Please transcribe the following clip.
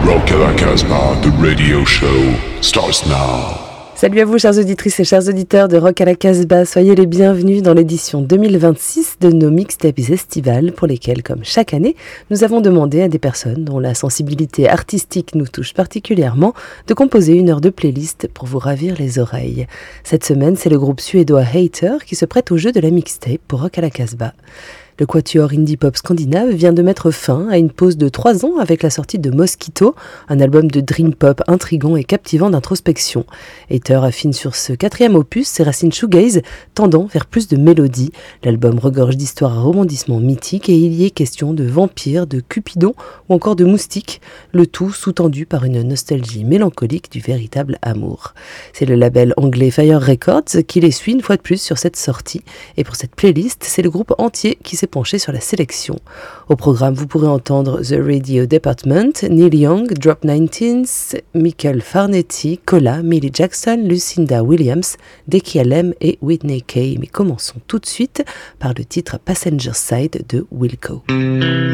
Rock à la Casbah, the radio show starts now. Salut à vous chères auditrices et chers auditeurs de Rock à la Casbah, soyez les bienvenus dans l'édition 2026 de nos mixtapes estivales pour lesquels, comme chaque année, nous avons demandé à des personnes dont la sensibilité artistique nous touche particulièrement de composer une heure de playlist pour vous ravir les oreilles. Cette semaine, c'est le groupe suédois Hater qui se prête au jeu de la mixtape pour Rock à la Casbah. Le quatuor indie pop scandinave vient de mettre fin à une pause de 3 ans avec la sortie de Mosquito, un album de dream pop intrigant et captivant d'introspection. Hater affine sur ce 4e opus ses racines shoegaze, tendant vers plus de mélodie. L'album regorge d'histoires à rebondissements mythiques et il y est question de vampires, de cupidons ou encore de moustiques, le tout sous-tendu par une nostalgie mélancolique du véritable amour. C'est le label anglais Fire Records qui les suit une fois de plus sur cette sortie et pour cette playlist, c'est le groupe entier qui s'est penché sur la sélection. Au programme, vous pourrez entendre The Radio Department, Neil Young, Drop 19, Michael Farnetti, Cola, Millie Jackson, Lucinda Williams, Deki Alem et Whitney Kay. Mais commençons tout de suite par le titre Passenger Side de Wilco.